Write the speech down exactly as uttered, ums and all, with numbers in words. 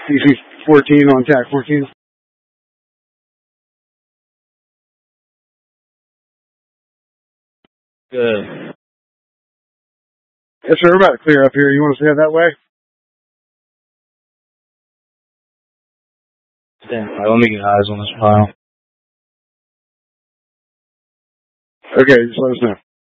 D C fourteen on T A C fourteen. Good. Yes, sir. We're about to clear up here. You want to stay that way? Stand by. Let me get eyes on this file. Okay, just let us know.